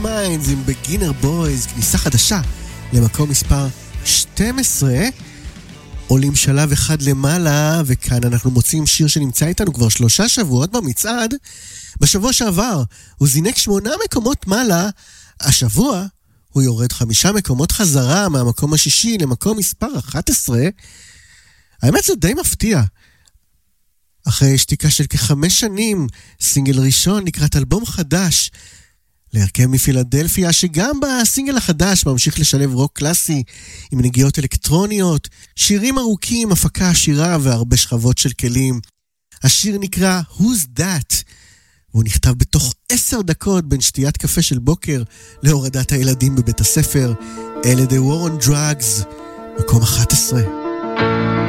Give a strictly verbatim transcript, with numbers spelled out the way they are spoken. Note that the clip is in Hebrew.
Minds עם Beginner Boys, כניסה חדשה למקום מספר שתים עשרה. עולים שלב אחד למעלה, וכאן אנחנו מוצאים שיר שנמצא איתנו כבר שלושה שבועות במצעד. בשבוע שעבר הוא זינק שמונה מקומות מעלה, השבוע הוא יורד חמישה מקומות חזרה מהמקום השישי למקום מספר אחת עשרה. האמת זה די מפתיע. אחרי שתיקה של כחמש שנים, סינגל ראשון לקראת אלבום חדש, להרכב מפילדלפיה שגם בסינגל החדש ממשיך לשלב רוק קלאסי עם נגיעות אלקטרוניות, שירים ארוכים, הפקה עשירה והרבה שכבות של כלים. השיר נקרא Who's That? והוא נכתב בתוך עשר דקות בין שתיית קפה של בוקר להורדת הילדים בבית הספר. אלה The War on Drugs, מקום אחת עשרה.